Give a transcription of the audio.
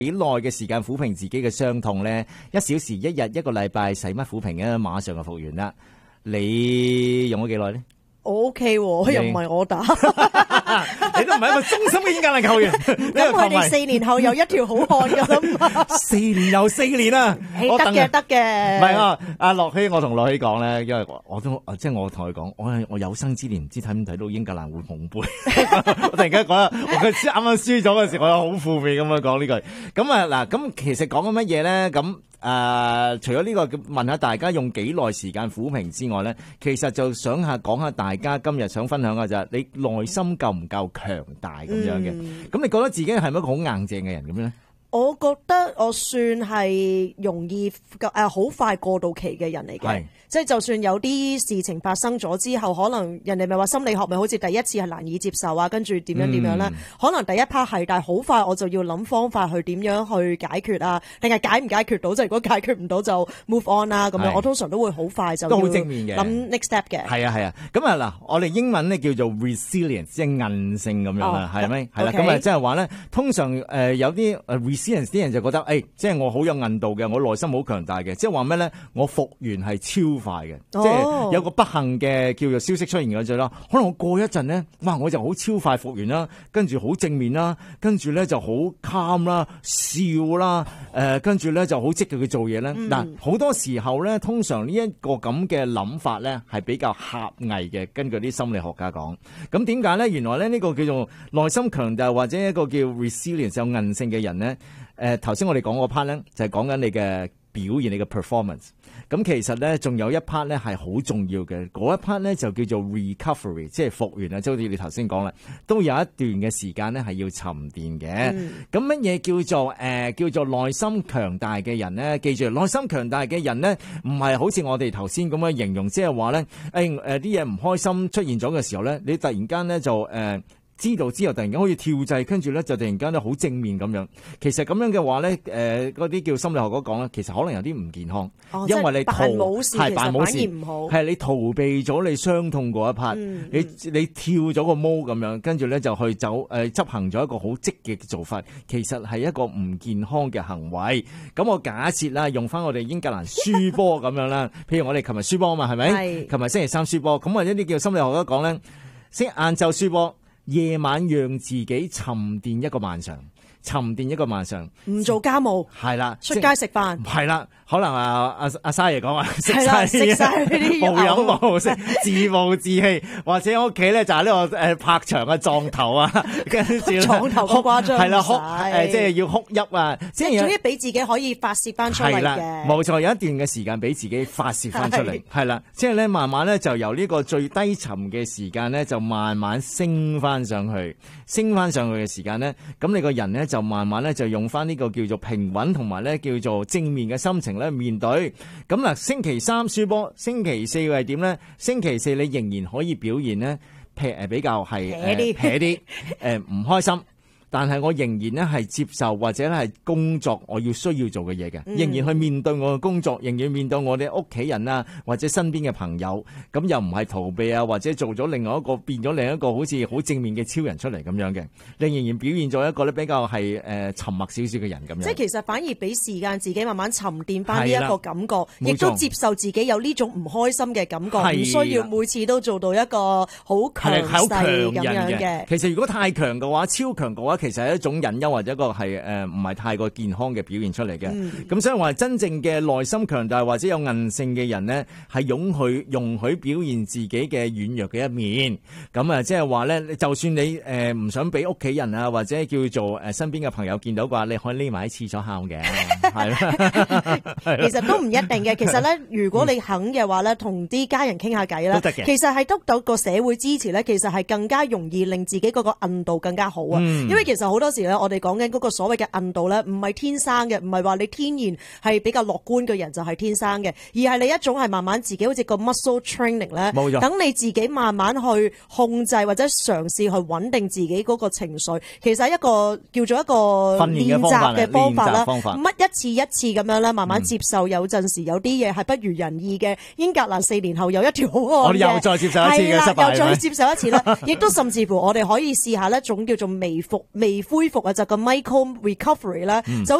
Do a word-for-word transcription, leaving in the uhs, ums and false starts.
幾耐嘅時間撫平自己嘅傷痛咧？一小時、一日、一個禮拜，使乜撫平啊？馬上就復原啦。你用咗幾耐咧？ 我 OK 喎，又唔係我打， 你都唔係一個忠心嘅英格蘭球員。 咁佢哋四年後又一條好漢㗎嘛？ 四年又四年啊！ 得嘅得嘅。 唔係啊，阿樂希，我同樂希講咧，因為我都即係我同佢講，我我有生之年唔知睇唔睇到英格蘭會捧杯。我突然間講啊，我佢啱啱輸咗嗰時，我有好負面咁樣講呢句。咁啊嗱，咁其實講緊乜嘢咧？咁。誒、呃，除咗呢、這個問下大家用幾耐時間撫平之外咧，其實就想下講下大家今日想分享嘅就係你內心夠唔夠強大咁樣嘅。咁、嗯、你覺得自己係咪一個好硬淨嘅人咁樣咧？ 我覺得我算係容易誒好快過渡期嘅人嚟嘅，即係就算有啲事情發生咗之後，可能人哋咪話心理學咪好似第一次係難以接受啊，跟住點樣點樣咧？可能第一 part 係，但係好快我就要諗方法去點樣去解決啊，定係解唔解決到？即係如果解決唔到就 move on 啦咁樣。我通常都會好快就都好正面嘅諗 next step 嘅。係啊係啊，咁啊嗱，我哋英文咧叫做 resilience， 即係韌性咁樣啦，係咪？係啦，咁啊即係話咧，通常誒有啲誒啲人就覺得誒、欸，即係我好有韌度嘅，我內心好強大嘅，即係話咩咧？我復原係超快嘅，哦、即係有個不幸嘅叫做消息出現嗰陣啦。可能我過一陣咧，哇，我就好超快復原啦，跟住好正面啦，跟住咧就好 calm 啦，笑啦，誒、呃，跟住咧就好積極去做嘢咧。嗱、嗯，好多時候咧，通常呢一個咁嘅諗法咧係比較狹隘嘅，根據啲心理學家講。咁點解咧？原來咧呢個叫做內心強大或者一個叫 resilience 有韌性嘅人咧。誒頭先我哋講個 part 咧，就係講緊你嘅表現，你嘅 performance。咁其實咧，仲有一 part 咧係好重要嘅，嗰一 part 咧就叫做 recovery， 即係復原啊。即係好似你頭先講啦，都有一段嘅時間咧係要沉澱嘅。咁乜嘢叫做誒、呃、叫做內心強大嘅人咧？記住，內心強大嘅人咧，唔係好似我哋頭先咁樣形容，即係話咧，誒誒啲嘢唔開心出現咗嘅時候咧，你突然間咧就誒。呃知道之後突然間好似跳掣，跟住咧就突然間咧好正面咁樣。其實咁樣嘅話咧，誒嗰啲叫心理學嗰講咧，其實可能有啲唔健康，哦、因為你逃係扮冇事，係你逃避咗你傷痛嗰一 part，、嗯、你你跳咗個毛咁樣，跟住咧就去走誒、呃、執行咗一個好積極嘅做法，其實係一個唔健康嘅行為。咁我假設啦，用翻我哋英格蘭輸波咁樣啦，譬如我哋琴日輸波啊嘛，係咪？係。琴日星期三輸波，咁或者啲叫心理學家講咧，星期晏晝輸波。夜晚讓自己沉澱一個晚上，沉澱一個晚上， 唔做家務， 係啦， 出街食飯， 係啦，可能啊阿阿沙爺講話食晒食晒啲無飲無食，自暴自棄，或者屋企咧就係呢個誒拍牆嘅撞頭啊，跟住撞頭好誇張， 係啦，哭誒即係要哭泣啊， 即係總之俾自己可以發泄翻出嚟嘅， 冇錯，有一段嘅時間俾自己發泄翻出嚟，係啦，即係咧慢慢咧就由呢個最低沉嘅時間咧就慢慢升翻上去，升翻上去嘅時間咧，咁你個人咧就慢慢咧就用翻呢個叫做平穩同埋咧叫做正面嘅心情咧面對。咁嗱，星期三輸波，星期四係點咧？星期四你仍然可以表現咧，誒比較係誒撇啲誒唔開心。但係我仍然咧係接受或者咧係工作我要需要做嘅嘢嘅，仍然去面對我嘅工作，仍然面對我哋屋企人啊或者身邊嘅朋友，咁又唔係逃避啊，或者做咗另外一個變咗另一個好似好正面嘅超人出嚟咁樣嘅，你仍然表現咗一個咧比較係誒、呃、沉默少少嘅人咁樣。 即係其實反而俾時間自己慢慢沉澱翻呢一個感覺，亦都接受自己有呢種唔開心嘅感覺，唔需要每次都做到一個好強勢咁樣嘅。 其實如果太強嘅話，超強嘅話。其實係一種隱憂或者一個係誒唔係太過健康嘅表現出嚟嘅。咁、嗯、所以話真正嘅內心強大或者有韌性嘅人呢，係容許容許表現自己嘅軟弱嘅一面。咁啊，即係話咧，就算你誒唔想俾屋企人啊或者叫做誒身邊嘅朋友見到嘅話，你可以匿埋喺廁所喊嘅，係啦。 其實都唔一定嘅。其實咧，如果你肯嘅話咧，同啲家人傾下偈啦，其實係得到個社會支持咧，其實係更加容易令自己嗰個韌度更加好啊。嗯、因為其實好多時咧，我哋講緊嗰個所謂嘅韌度咧，唔係天生嘅，唔係話你天然係比較樂觀嘅人就係天生嘅，而係你一種係慢慢自己好似個 muscle training 咧，冇錯，等你自己慢慢去控制或者嘗試去穩定自己嗰個情緒，其實係一個叫做一個練習嘅方法啦。乜一次一次咁樣咧，慢慢接受，有陣時有啲嘢係不如人意嘅。英格蘭四年後有一條好漢嘅，我哋又再接受一次嘅失敗，又再接受一次啦。亦都甚至乎我哋可以試下呢一種叫做微服未恢復啊，就個 micro recovery 咧，就